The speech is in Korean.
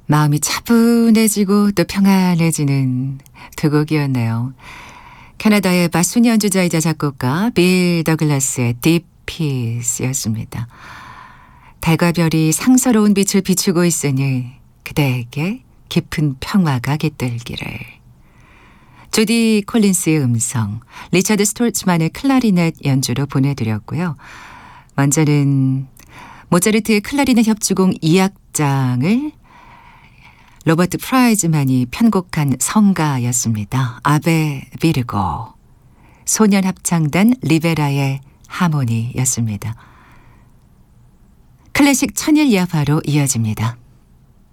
마음이 차분해지고 또 평안해지는 두 곡이었네요. 캐나다의 바순이 연주자이자 작곡가 빌 더글라스의 Deep Peace였습니다. 달과 별이 상서로운 빛을 비추고 있으니 그대에게 깊은 평화가 깃들기를. 주디 콜린스의 음성, 리차드 스톨츠만의 클라리넷 연주로 보내드렸고요. 먼저는 모차르트의 클라리넷 협주공 2악장을 로버트 프라이즈만이 편곡한 성가였습니다. 아베 비르고, 소년합창단 리베라의 하모니였습니다. 클래식 천일 야화로 이어집니다.